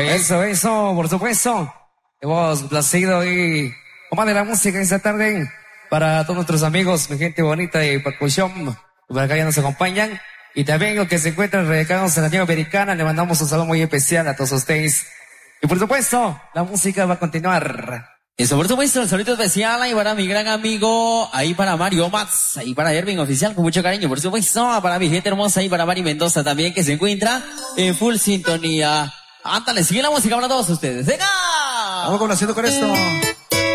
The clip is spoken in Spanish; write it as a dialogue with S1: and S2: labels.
S1: Eso, por supuesto. Hemos complacido y como de la música esta tarde para todos nuestros amigos, mi gente bonita de percusión, que por acá ya nos acompañan. Y también los que se encuentran radicados en la Unión Americana, le mandamos un saludo muy especial a todos ustedes. Y por supuesto, la música va a continuar.
S2: Eso, por supuesto, el saludo especial ahí para mi gran amigo, ahí para Mario Mats, ahí para Erwin Oficial, con mucho cariño, por supuesto, para mi gente hermosa, ahí para Mari Mendoza también, que se encuentra en full sintonía. Ándale, sigue la música para todos ustedes. ¡Venga!
S3: Vamos conociendo con esto.